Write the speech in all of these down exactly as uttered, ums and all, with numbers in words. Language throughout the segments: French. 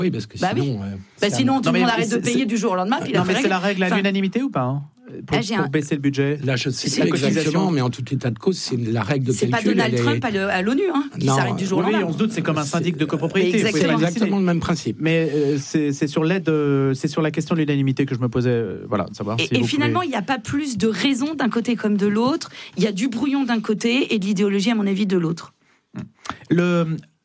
Oui, parce que bah sinon... Oui. Euh, bah sinon, un... tout le monde arrête de payer du jour au lendemain. Puis non, il mais fait c'est la règle à enfin... l'unanimité ou pas hein pour, ah, pour un... baisser le budget. Là, je ne sais pas exactement, mais en tout état de cause, c'est la règle de c'est calcul. C'est pas Donald est... Trump à, le, à l'ONU hein, qui non, s'arrête du jour oui, au lendemain. Oui, on se doute, c'est comme un syndic de copropriété. C'est exactement, exactement le même principe. Mais euh, c'est, c'est sur l'aide, euh, c'est sur la question de l'unanimité que je me posais. Euh, voilà, de savoir. Et, si et vous finalement, pouvez... il n'y a pas plus de raison d'un côté comme de l'autre. Il y a du brouillon d'un côté et de l'idéologie, à mon avis, de l'autre. Le,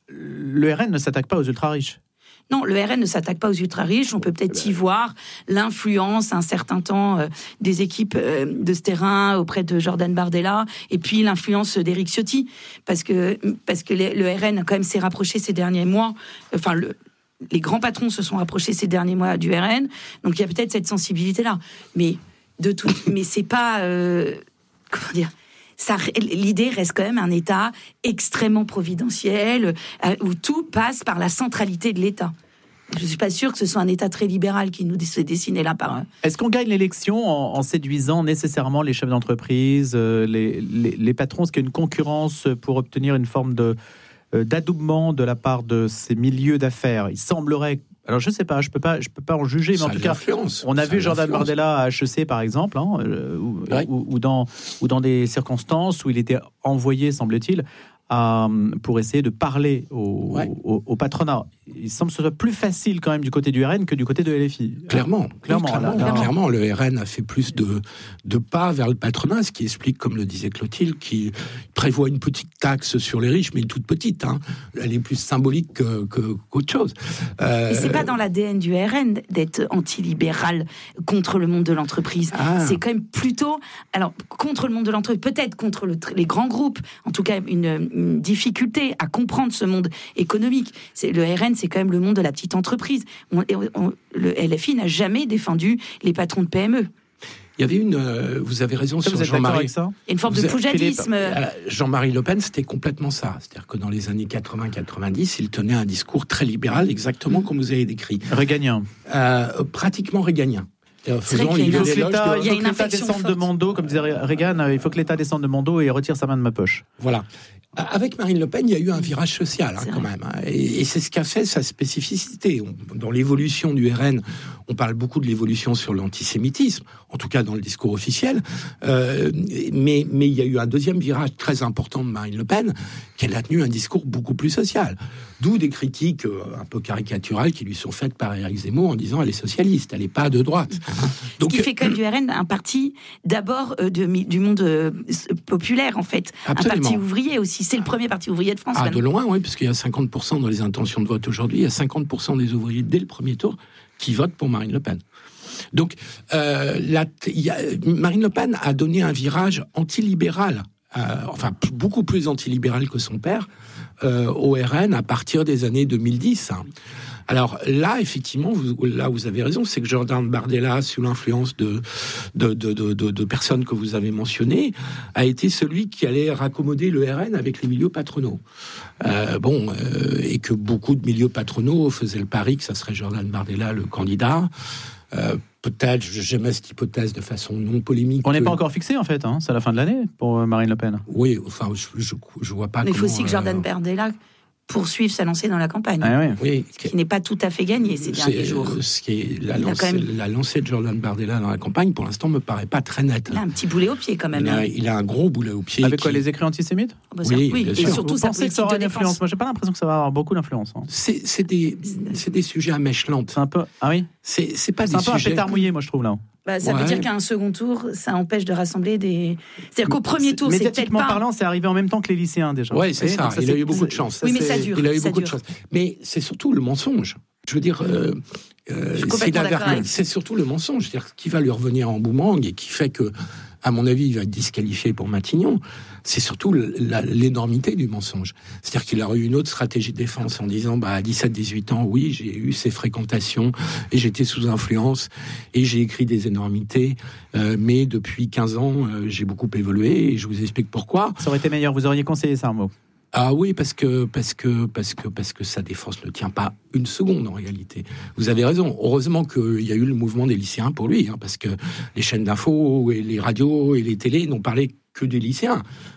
le R N ne s'attaque pas aux ultra-riches. Non, le R N ne s'attaque pas aux ultra-riches. On peut peut-être y voir l'influence, un certain temps, euh, des équipes euh, de ce terrain auprès de Jordan Bardella, et puis l'influence d'Éric Ciotti, parce que parce que les, le R N quand même s'est rapproché ces derniers mois. Enfin, le, les grands patrons se sont rapprochés ces derniers mois du R N. Donc il y a peut-être cette sensibilité-là, mais de tout, mais c'est pas euh, comment dire. Ça, l'idée reste quand même un État extrêmement providentiel, euh, où tout passe par la centralité de l'État. Je ne suis pas sûre que ce soit un État très libéral qui nous s'est dessiné là par... Est-ce qu'on gagne l'élection en, en séduisant nécessairement les chefs d'entreprise, euh, les, les, les patrons? Est-ce qu'il y a une concurrence pour obtenir une forme de, euh, d'adoubement de la part de ces milieux d'affaires? Il semblerait... Alors je sais pas, je peux pas, je peux pas en juger, mais ça en tout cas, on a ça vu Jordan Bardella à H E C par exemple, hein, ou, oui. ou, ou dans ou dans des circonstances où il était envoyé, semble-t-il, à, pour essayer de parler au, ouais. au, au patronat. Il semble que ce soit plus facile quand même du côté du R N que du côté de L F I. Clairement, clairement, oui, clairement, là, là, clairement, le R N a fait plus de, de pas vers le patronat, ce qui explique, comme le disait Clotilde, qui prévoit une petite taxe sur les riches, mais toute petite. Hein. Elle est plus symbolique que, que, qu'autre chose. Euh... Et c'est pas dans l'A D N du R N d'être antilibéral contre le monde de l'entreprise. Ah. C'est quand même plutôt, alors contre le monde de l'entreprise, peut-être contre le, les grands groupes, en tout cas une, une difficulté à comprendre ce monde économique. C'est le R N. C'est quand même le monde de la petite entreprise. On, on, le L F I n'a jamais défendu les patrons de P M E. Il y avait une... Euh, vous avez raison ça, sur vous Jean-Marie. Ça Il y a une forme vous de poujadisme. Euh, Jean-Marie Le Pen, c'était complètement ça. C'est-à-dire que dans les années quatre-vingts quatre-vingt-dix, il tenait un discours très libéral, exactement comme vous avez décrit. Réganien. Euh, pratiquement réganien. Faisons, il, il faut que l'État, il faut que l'État descende de mon dos, comme disait Reagan, il faut que l'État descende de mon dos et retire sa main de ma poche. Voilà. Avec Marine Le Pen, il y a eu un virage social, hein, quand même. Et, et c'est ce qu'a fait sa spécificité. On, dans l'évolution du R N, on parle beaucoup de l'évolution sur l'antisémitisme, en tout cas dans le discours officiel. Euh, mais, mais il y a eu un deuxième virage très important de Marine Le Pen, qu'elle a tenu un discours beaucoup plus social. D'où des critiques euh, un peu caricaturales qui lui sont faites par Éric Zemmour en disant elle est socialiste, elle n'est pas de droite. Donc, ce qui fait quand même du R N un parti d'abord euh, de, du monde euh, populaire, en fait. Absolument. Un parti ouvrier aussi. C'est le premier parti ouvrier de France. Ah, de loin, oui, parce qu'il y a cinquante pour cent dans les intentions de vote aujourd'hui. Il y a cinquante pour cent des ouvriers dès le premier tour qui votent pour Marine Le Pen. Donc, euh, la, y a, Marine Le Pen a donné un virage antilibéral, euh, enfin beaucoup plus antilibéral que son père, euh, au R N à partir des années deux mille dix. Hein. Alors là, effectivement, vous, là vous avez raison, c'est que Jordan Bardella, sous l'influence de de, de, de, de de personnes que vous avez mentionnées, a été celui qui allait raccommoder le R N avec les milieux patronaux. Euh, bon, euh, et que beaucoup de milieux patronaux faisaient le pari que ça serait Jordan Bardella le candidat. Euh, peut-être, j'aimais cette hypothèse de façon non polémique. On n'est pas encore fixé en fait, hein, c'est à la fin de l'année pour Marine Le Pen. Oui, enfin, je, je, je vois pas. Mais il faut comment, aussi que Jordan euh... Bardella poursuivre sa lancée dans la campagne. Ah oui. Oui, ce qui n'est pas tout à fait gagné ces derniers jours. Ce qui est la, lancée, même... la lancée de Jordan Bardella dans la campagne, pour l'instant, me paraît pas très nette. Il a un petit boulet au pied quand même. Il a, il a un gros boulet au pied. Avec qui... quoi, les écrits antisémites? oh bah Oui, oui, et surtout Vous sa pensez que ça aura une influence? Moi, j'ai pas l'impression que ça va avoir beaucoup d'influence. Hein. C'est, c'est des, c'est des sujets à mèche lente. C'est un peu. Ah oui. C'est, c'est pas c'est des un peu sujets. Un pétard mouillé, moi, je trouve là. Bah, ça ouais. veut dire qu'à un second tour, ça empêche de rassembler des. C'est-à-dire qu'au premier tour, c'est peut-être pas. Médiatiquement parlant, c'est arrivé en même temps que les lycéens déjà. Oui, c'est ça. ça. Il a eu beaucoup de chance. Oui, mais ça dure. Il a eu ça beaucoup dure. de chance. Mais c'est surtout le mensonge. Je veux dire, euh, euh, c'est, la... c'est surtout le mensonge. C'est-à-dire qui va lui revenir en boomerang et qui fait que, à mon avis, il va être disqualifié pour Matignon. C'est surtout la, l'énormité du mensonge. C'est-à-dire qu'il aurait eu une autre stratégie de défense en disant, bah, à dix-sept dix-huit ans, oui, j'ai eu ces fréquentations et j'étais sous influence et j'ai écrit des énormités, euh, mais depuis quinze ans, euh, j'ai beaucoup évolué et je vous explique pourquoi. Ça aurait été meilleur, vous auriez conseillé ça, un mot. Ah oui, parce que parce que parce que parce que sa défense ne tient pas une seconde en réalité. Vous avez raison. Heureusement qu'il y a eu le mouvement des lycéens pour lui, hein, parce que les chaînes d'infos et les radios et les télés n'ont parlé que des lycéens.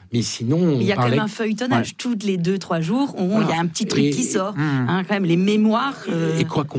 Mais sinon, il y a parlait... quand même un feuilletonnage. Ouais. Toutes les deux, trois jours, il voilà. y a un petit truc et, qui sort. Et... Hein, quand même, les mémoires. Euh... Et quoi